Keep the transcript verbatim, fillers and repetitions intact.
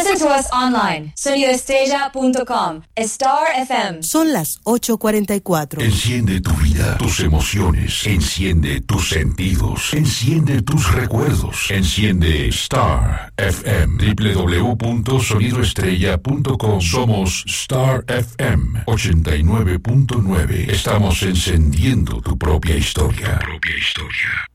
Listen to us online, sonido estrella punto com, Star F M. Son las ocho cuarenta y cuatro. Enciende tu vida, tus emociones, enciende tus sentidos, enciende tus recuerdos, enciende Star F M, doble u doble u doble u punto sonido estrella punto com. Somos Star F M ochenta y nueve punto nueve. Estamos encendiendo tu propia historia. Tu propia historia.